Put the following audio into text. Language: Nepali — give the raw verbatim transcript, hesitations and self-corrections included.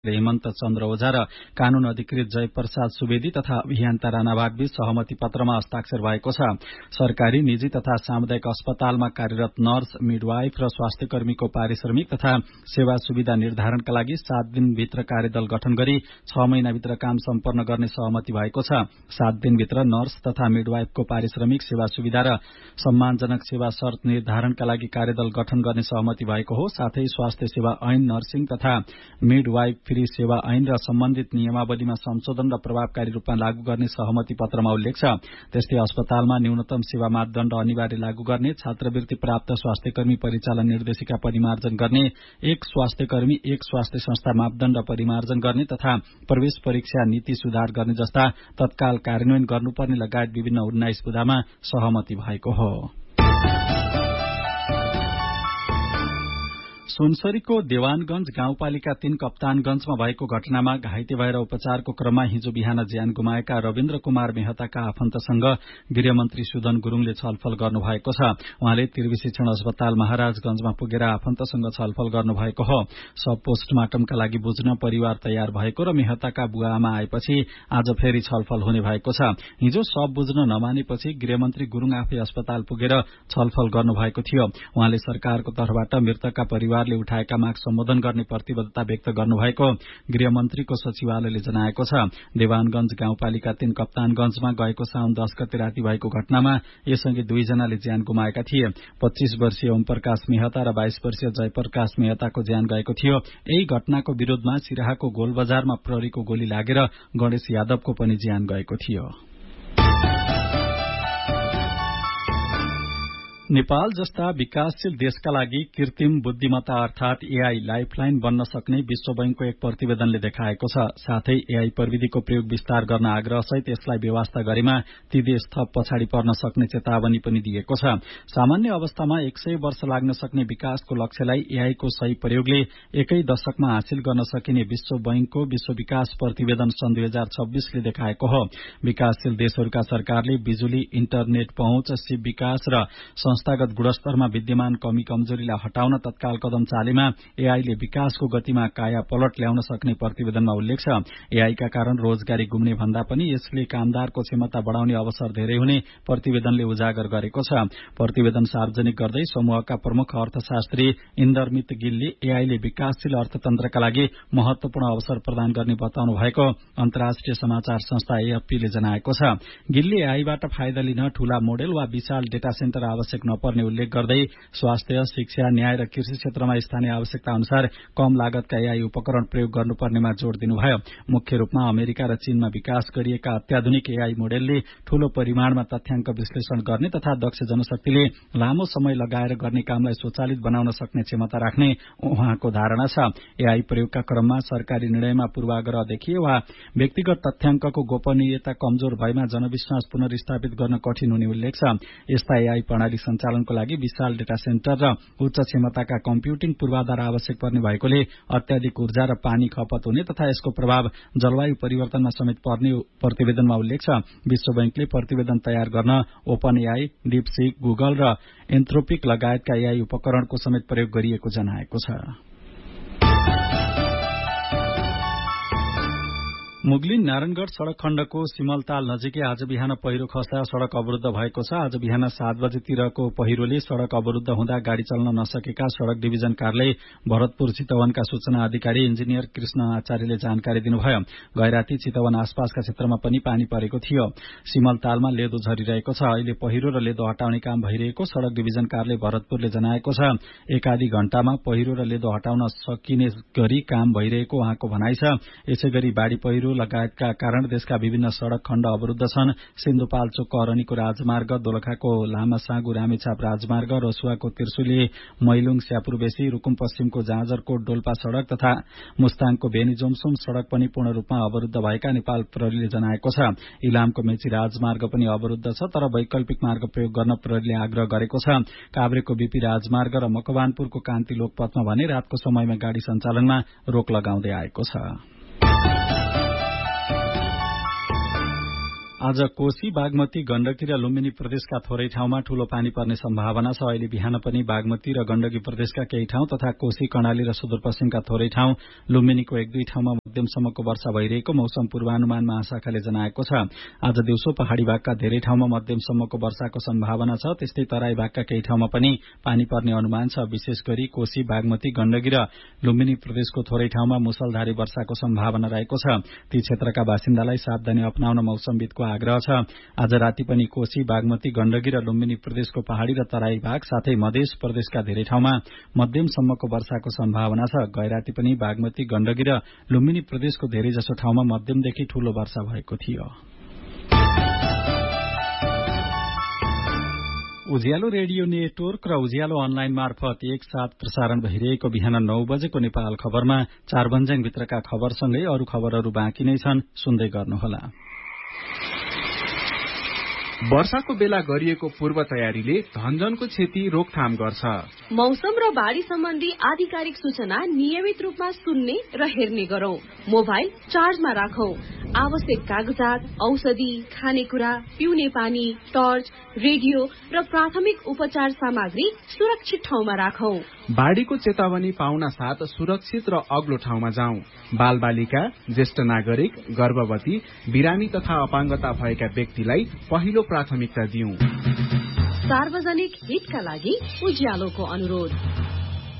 हेमन्त चन्द्र ओझा र कानून अधिकृत जयप्रसाद सुवेदी तथा अभियन्ता राणाभाग बीच सहमति पत्रमा हस्ताक्षर भएको छ। सरकारी, निजी तथा सामुदायिक अस्पतालमा कार्यरत नर्स, मिडवाइफ र स्वास्थ्य कर्मीको पारिश्रमिक तथा सेवा सुविधा निर्धारणका लागि सात दिनभित्र कार्यदल गठन गरी छ महिनाभित्र काम सम्पन्न गर्ने सहमति भएको छ। सात दिनभित्र नर्स तथा मिडवाइफको पारिश्रमिक, सेवा सुविधा र सम्मानजनक सेवा शर्त निर्धारणका लागि कार्यदल गठन गर्ने सहमति भएको हो। साथै स्वास्थ्य सेवा ऐन, नर्सिङ तथा मिडवाइफ फ्री सेवा ऐन र सम्बन्धित नियमावलीमा संशोधन र प्रभावकारी रूपमा लागू गर्ने सहमति पत्रमा उल्लेख छ। त्यस्तै अस्पतालमा न्यूनतम सेवा मापदण्ड अनिवार्य लागू गर्ने, छात्रवृत्ति प्राप्त स्वास्थ्यकर्मी परिचालन निर्देशिका परिमार्जन गर्ने, एक स्वास्थ्यकर्मी एक स्वास्थ्य संस्था मापदण्ड परिमार्जन गर्ने तथा प्रवेश परीक्षा नीति सुधार गर्ने जस्ता तत्काल कार्यान्वयन गर्नुपर्ने लगायत विभिन्न उन्नाइस बुँदामा सहमति भएको हो। सुनसरीको देवानगंज गाउँपालिका तीन कप्तानगंजमा भएको घटनामा घाइते भएर उपचारको क्रममा हिजो बिहान ज्यान गुमाएका रविन्द्र कुमार मेहताका आफन्तसँग गृहमन्त्री सुदन गुरूङले छलफल गर्नुभएको छ। उहाँले त्रिवी शिक्षण अस्पताल महाराजगंजमा पुगेर आफन्तसँग छलफल गर्नुभएको हो। सब पोस्टमार्टमका लागि बुझ्न परिवार तयार भएको र मेहताका बुवा आमा आएपछि आज फेरि छलफल हुने भएको छ। हिजो सब बुझ्न नमानेपछि गृहमन्त्री गुरूङ आफै अस्पताल पुगेर छलफल गर्नुभएको थियो। उहाँले सरकारको तर्फबाट मृतकका परिवारले उठाएका माग सम्बोधन गर्ने प्रतिबद्धता व्यक्त गर्नुभएको गृहमन्त्रीको सचिवालयले जनाएको छ। देवानगंज गाउँपालिका तीन कप्तानगंजमा गएको साउन दश गते राति भएको घटनामा यसअघि दुईजनाले ज्यान गुमाएका थिए। पच्चीस वर्षीय ओमप्रकाश मेहता र बाइस वर्षीय जयप्रकाश मेहताको ज्यान गएको थियो। यही घटनाको विरोधमा सिराहाको गोलबजारमा प्रहरीको गोली लागेर गणेश यादवको पनि ज्यान गएको थियो। नेपाल जस्ता विकासशील देशका लागि कृत्रिम बुद्धिमत्ता अर्थात एआई लाइफलाइन बन्न सक्ने विश्व बैंकको एक प्रतिवेदनले देखाएको छ। साथै एआई प्रविधिको प्रयोग विस्तार गर्न आग्रहसहित यसलाई व्यवस्था गरेमा ती देश थप पछाडि पर्न सक्ने चेतावनी पनि दिएको छ। सामान्य अवस्थामा एक सय वर्ष लाग्न सक्ने विकासको लक्ष्यलाई एआईको सही प्रयोगले एकै दशकमा हासिल गर्न सकिने विश्व बैंकको विश्व विकास प्रतिवेदन सन् दुई हजार छब्बीसले देखाएको हो। विकासशील देशहरूका सरकारले बिजुली, इन्टरनेट पहुँच, सिप विकास र संस्थागत गुणस्तरमा विद्यमान कमी कमजोरीलाई हटाउन तत्काल कदम चालेमा एआईले विकासको गतिमा काया पलट ल्याउन सक्ने प्रतिवेदनमा उल्लेख छ। एआईका कारण रोजगारी गुम्ने भन्दा पनि यसले कामदारको क्षमता बढ़ाउने अवसर धेरै हुने प्रतिवेदनले उजागर गरेको छ। प्रतिवेदन सार्वजनिक गर्दै समूहका प्रमुख अर्थशास्त्री इन्दरमित गिलले एआईले विकासशील अर्थतन्त्रका लागि महत्वपूर्ण अवसर प्रदान गर्ने बताउनु भएको अन्तर्राष्ट्रिय समाचार संस्था एएफपीले जनाएको छ। गिलले एआईबाट फाइदा लिन ठूला मोडेल वा विशाल डेटा सेन्टर आवश्यक नपर्ने उल्लेख गर्दै स्वास्थ्य, शिक्षा, न्याय र कृषि क्षेत्रमा स्थानीय आवश्यकता अनुसार कम लागतका एआई उपकरण प्रयोग गर्नुपर्नेमा जोड़ दिनुभयो। मुख्य रूपमा अमेरिका र चीनमा विकास गरिएका अत्याधुनिक एआई मोडेलले ठूलो परिमाणमा तथ्याङ्क विश्लेषण गर्ने तथा दक्ष जनशक्तिले लामो समय लगाएर गर्ने कामलाई स्वचालित बनाउन सक्ने क्षमता राख्ने उहाँको धारणा छ। एआई प्रयोगका क्रममा सरकारी निर्णयमा पूर्वाग्रह देखिए वा व्यक्तिगत तथ्याङ्कको गोपनीयता कमजोर भएमा जनविश्वास पुनर्स्थापित गर्न कठिन हुने उल्लेख छ। यस्ता एआई प्रणाली सञ्चालनको लागि विशाल डेटा सेन्टर र उच्च क्षमताका कम्प्युटिङ पूर्वाधार आवश्यक पर्ने भएकोले अत्याधिक ऊर्जा र पानी खपत हुने तथा यसको प्रभाव जलवायु परिवर्तनमा समेत पर्ने प्रतिवेदनमा उल्लेख छ। विश्व बैंकले प्रतिवेदन तयार गर्न ओपन एआई, डीपसीक, गुगल र एन्थ्रोपिक लगायतका एआई उपकरणको समेत प्रयोग गरिएको जनाएको छ। मुगलिन नारायणगढ़ सड़क खण्डको सिमलताल नजिकै आज बिहान पहिरो खस्दा सड़क अवरुद्ध भएको छ। आज बिहान सात बजेतिरको पहिरोले सड़क अवरुद्ध हुँदा गाड़ी चल्न नसकेका सड़क डिभिजन कार्यालय भरतपुर चितवनका सूचना अधिकारी इन्जिनियर कृष्ण आचार्यले जानकारी दिनुभयो। गैराती चितवन आसपासका क्षेत्रमा पनि पानी परेको थियो। सिमलतालमा लेदो झरिरहेको छ। अहिले पहिरो र लेदो हटाउने काम भइरहेको सड़क डिभिजन कार्यालय भरतपुरले जनाएको छ। एकाधी घण्टामा पहिरो र लेदो हटाउन सकिने गरी काम भइरहेको उहाँको भनाइ छ। यसैगरी बाढ़ी पहिरो लगायतका कारण देशका विभिन्न सड़क खण्ड अवरुद्ध छन्। सिन्धुपाल्चोक अरनीको राजमार्ग, दोलखाको लामासाँगु रामेछाप राजमार्ग, रसुवाको त्रिशुली मैलुङ स्यापुरबेसी, रुकुम पश्चिमको जाँजरकोट डोल्पा सड़क तथा मुस्ताङको बेनीजोमसुम सड़क पनि पूर्ण रूपमा अवरुद्ध भएका नेपाल प्रहरीले जनाएको छ। इलामको मेची राजमार्ग पनि अवरुद्ध छ, तर वैकल्पिक मार्ग प्रयोग गर्न प्रहरीले आग्रह गरेको छ। काभ्रेको बीपी राजमार्ग र मकवानपुरको कान्ति लोकपथमा भने रातको समयमा गाड़ी सञ्चालनमा रोक लगाउँदै आएको छ। आज कोशी, बागमती, गण्डकी र लुम्बिनी प्रदेशका थोरै ठाउँमा ठूलो पानी पर्ने सम्भावना छ। अहिले बिहान पनि बागमती र गण्डकी प्रदेशका केही ठाउँ तथा कोशी, कर्णाली र सुदूरपश्चिमका थोरै ठाउँ, लुम्बिनीको एक दुई ठाउँमा मध्यमसम्मको वर्षा भइरहेको मौसम पूर्वानुमान महाशाखाले जनाएको छ। आज दिउँसो पहाड़ी भागका धेरै ठाउँमा मध्यमसम्मको वर्षाको सम्भावना छ। त्यस्तै तराई भागका केही ठाउँमा पनि पानी पर्ने अनुमान छ। विशेष गरी कोशी, बागमती, गण्डकी र लुम्बिनी प्रदेशको थोरै ठाउँमा मुसलधारे वर्षाको सम्भावना रहेको छ। ती क्षेत्रका बासिन्दालाई सावधानी अपनाउन मौसमविदको आग्रह छ। आज राति पनि कोशी, बागमती, गण्डकी र लुम्बिनी प्रदेशको पहाड़ी र तराई भाग साथै मधेस प्रदेशका धेरै ठाउँमा मध्यमसम्मको वर्षाको सम्भावना छ। गैराती पनि बागमती, गण्डकी र लुम्बिनी प्रदेशको धेरैजसो ठाउँमा मध्यमदेखि ठूलो वर्षा भएको थियो। उज्यालो रेडियो नेटवर्क र उज्यालो अनलाइन मार्फत एक साथ प्रसारण भइरहेको बिहान नौ बजेको नेपाल खबरमा चार बन्ज्याङभित्रका खबरसँगै अरू खबरहरू बाँकी नै छन्, सुन्दै गर्नुहोला। वर्षाको बेला गरिएको पूर्व तयारीले धनजनको क्षति रोकथाम गर्छ। मौसम र बाढ़ी सम्बन्धी आधिकारिक सूचना नियमित रूपमा सुन्ने र हेर्ने गरौं। मोबाइल चार्जमा राखौं। आवश्यक कागजात, औषधि, खानेकुरा, पिउने पानी, टर्च, रेडियो र प्राथमिक उपचार सामग्री सुरक्षित ठाउँमा राखौं। बाढ़ीको चेतावनी पाउन साथ सुरक्षित र अग्लो ठाउँमा जाउँ। बाल बालिका, ज्येष्ठ नागरिक, गर्भवती, बिरामी तथा अपाङ्गता भएका व्यक्तिलाई पहिलो प्राथमिकता दिउँ। सार्वजनिक हितका लागि उज्यालोको अनुरोध।